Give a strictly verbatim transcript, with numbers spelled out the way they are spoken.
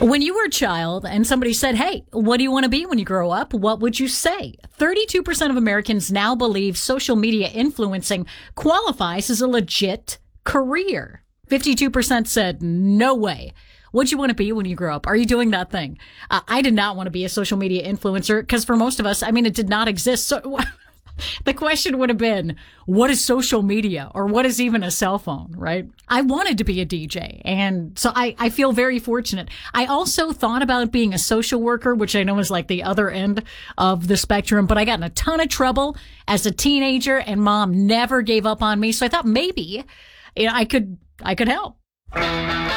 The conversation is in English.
When you were a child and somebody said, hey, what do you want to be when you grow up? What would you say? thirty-two percent of Americans now believe social media influencing qualifies as a legit career. fifty-two percent said, no way. What'd you want to be when you grow up? Are you doing that thing? Uh, I did not want to be a social media influencer because for most of us, I mean, it did not exist. So the question would have been, what is social media or what is even a cell phone, right? I wanted to be a D J. And so I, I feel very fortunate. I also thought about being a social worker, which I know is like the other end of the spectrum, but I got in a ton of trouble as a teenager and mom never gave up on me. So I thought maybe you know, I could, I could help.